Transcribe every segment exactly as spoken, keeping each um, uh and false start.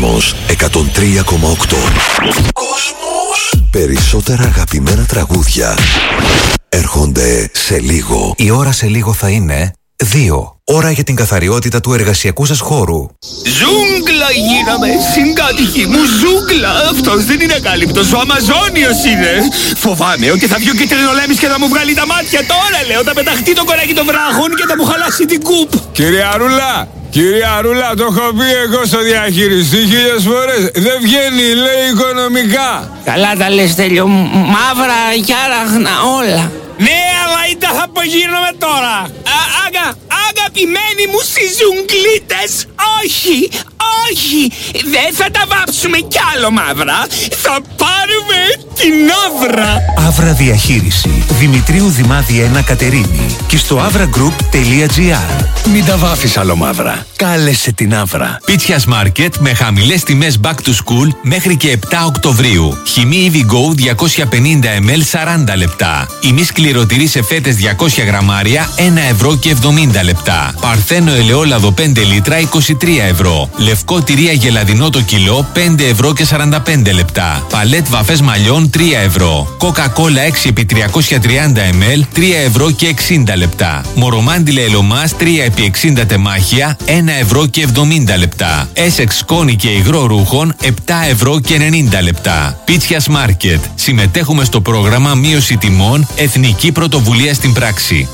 Κόσμος εκατόν τρία κόμμα οκτώ. Κόσμος. Περισσότερα αγαπημένα τραγούδια έρχονται σε λίγο. Η ώρα σε λίγο θα είναι δύο. Ώρα για την καθαριότητα του εργασιακού σας χώρου. Ζούγκλα γίναμε, συγκάτοικοι μου, ζούγκλα. Αυτός δεν είναι ακάλυπτος, ο Αμαζόνιος είναι. Φοβάμαι ότι θα βγει ο κυτρινολέμης και θα μου βγάλει τα μάτια τώρα, λέω. Θα πεταχτεί το κοράκι των βράχων και θα μου χαλάσει την κούπ. Κύριε Αρούλα, κύριε Αρούλα, το έχω πει εγώ στο διαχειριστή χίλιες φορές. Δεν βγαίνει, λέει, οικονομικά. Καλά τα λες, Τέλειο, μαύρα κι άραχνα όλα. Ναι, αλλά ήταν θα απογείρνομαι τώρα. Α, αγα, αγαπημένοι μου συζουγκλίτες, όχι, όχι, δεν θα τα βάψουμε κι άλλο μαύρα. Θα πάρουμε την Άβρα. Άβρα Διαχείριση, Δημητρίου Δημάδη ένα Κατερίνη και στο avraGroup τελεία gr. Μην τα βάφεις άλλο μαύρα. Κάλεσε την Άβρα. Πίτσιας Μάρκετ με χαμηλές τιμές back to school μέχρι και επτά Οκτωβρίου. Χυμή EVGO διακόσια πενήντα μιλιλίτρα σαράντα λεπτά. Ημί σκληρωτηρή σε φέτες διακόσια γραμμάρια ένα ευρώ και εβδομήντα λεπτά. Παρθένο ελαιόλαδο πέντε λίτρα είκοσι τρία ευρώ. Λευκό τυρί αγελαδινό το κιλό πέντε ευρώ και σαράντα πέντε λεπτά. Παλέτ βαφές μαλλιών τρία ευρώ. Coca-Cola έξι επί τριακόσια τριάντα μιλιλίτρα τρία ευρώ και εξήντα λεπτά. Μορομάντιλε ελομάς τρία επί εξήντα τεμάχια ένα ευρώ και εβδομήντα λεπτά. Essex σκόνη και υγρό ρούχων επτά ευρώ και ενενήντα λεπτά. Πίτσιας Μάρκετ. Συμμετέχουμε στο πρόγραμμα μείωση τιμών, εθνική πρωτοβουλία στην πράξη.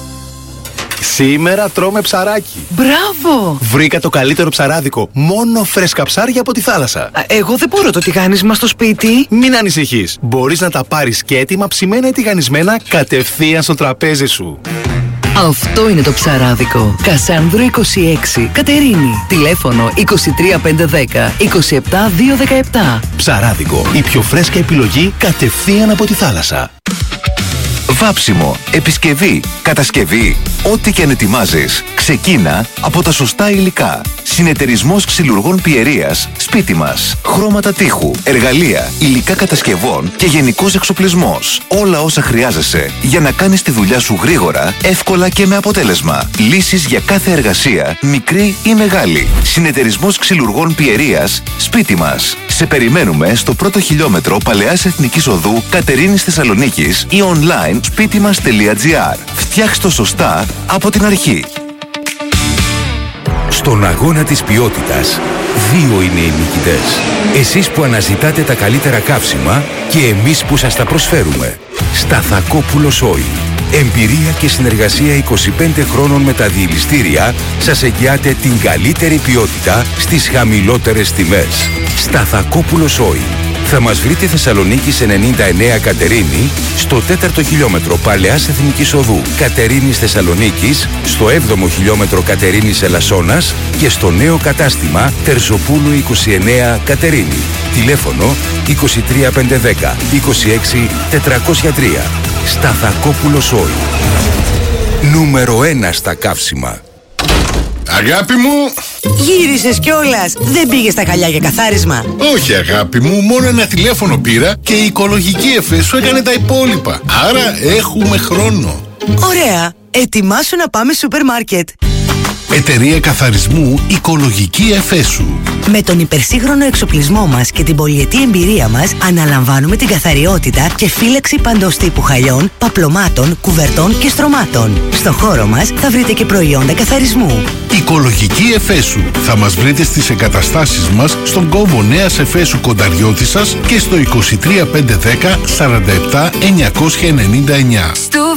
Σήμερα τρώμε ψαράκι. Μπράβο! Βρήκα το καλύτερο ψαράδικο. Μόνο φρέσκα ψάρια από τη θάλασσα. Α, εγώ δεν μπορώ το τηγάνισμα στο σπίτι. Μην ανησυχείς. Μπορείς να τα πάρεις και έτοιμα ψημένα ή τηγανισμένα κατευθείαν στο τραπέζι σου. Αυτό είναι το ψαράδικο. Κασάνδρο είκοσι έξι, Κατερίνη. Τηλέφωνο είκοσι τρία πεντακόσια δέκα είκοσι επτά διακόσια δεκαεπτά. Ψαράδικο. Η πιο φρέσκα επιλογή κατευθείαν από τη θάλασσα. Βάψιμο, επισκευή, κατασκευή, ό,τι και αν ετοιμάζεις, ξεκίνα από τα σωστά υλικά. Συνεταιρισμός ξυλουργών Πιερίας, σπίτι μας. Χρώματα τείχου, εργαλεία, υλικά κατασκευών και γενικός εξοπλισμός. Όλα όσα χρειάζεσαι για να κάνεις τη δουλειά σου γρήγορα, εύκολα και με αποτέλεσμα. Λύσεις για κάθε εργασία, μικρή ή μεγάλη. Συνεταιρισμός ξυλουργών Πιερίας, σπίτι μας. Σε περιμένουμε στο πρώτο χιλιόμετρο Παλαιάς Εθνικής Οδού Κατερίνης Θεσσαλονίκης ή online σπίτι μας τελεία gr. Φτιάξ' το σωστά από την αρχή. Στον αγώνα της ποιότητας, δύο είναι οι νικητές. Εσείς που αναζητάτε τα καλύτερα καύσιμα και εμείς που σας τα προσφέρουμε. Σταθακόπουλος Oil. Εμπειρία και συνεργασία είκοσι πέντε χρόνων με τα διελιστήρια σας εγγυάται την καλύτερη ποιότητα στις χαμηλότερες τιμές. Σταθακόπουλος Oil. Θα μας βρείτε Θεσσαλονίκης ενενήντα εννέα Κατερίνη, στο τέταρτο χιλιόμετρο Παλαιάς Εθνικής Οδού Κατερίνης Θεσσαλονίκης, στο έβδομο χιλιόμετρο Κατερίνης Ελασσόνας και στο νέο κατάστημα Τερζοπούλου είκοσι εννέα Κατερίνη. Τηλέφωνο είκοσι τρία πεντακόσια δέκα είκοσι έξι τετρακόσια τρία. Σταθακόπουλος Oil. Νούμερο ένα στα καύσιμα. Αγάπη μου! Γύρισες κιόλας! Δεν πήγες στα χαλιά για καθάρισμα? Όχι αγάπη μου, μόνο ένα τηλέφωνο πήρα και η οικολογική ΕΦΕ σου έκανε τα υπόλοιπα. Άρα έχουμε χρόνο. Ωραία! Ετοιμάσου να πάμε σούπερ μάρκετ. Εταιρεία καθαρισμού Οικολογική ΕΦΕ σου. Με τον υπερσύγχρονο εξοπλισμό μας και την πολυετή εμπειρία μας αναλαμβάνουμε την καθαριότητα και φύλαξη παντός τύπου χαλιών, παπλωμάτων, κουβερτών και στρωμάτων. Στο χώρο μας θα βρείτε και προϊόντα καθαρισμού. Οικολογική ΕΦΕ σου. Θα μας βρείτε στις εγκαταστάσεις μας στον κόμβο Νέας Εφέσου Κονταριώτισσας και στο είκοσι τρία πεντακόσια δέκα σαράντα επτά εννιακόσια ενενήντα εννιά.